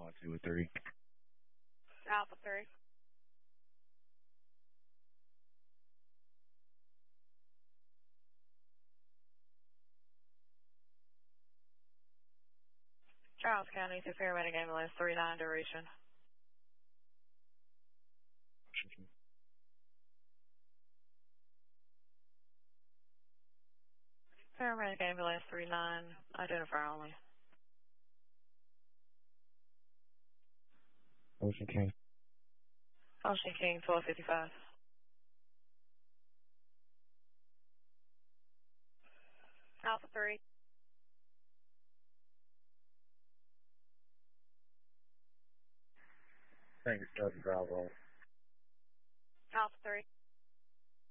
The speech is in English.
123. Alpha 3. Charles County to paramedic ambulance 39 duration. Ocean King. Paramedic ambulance 39, identifier only. Ocean King. Ocean King 1255. Alpha 3. Thanks, Bravo. Alpha 3.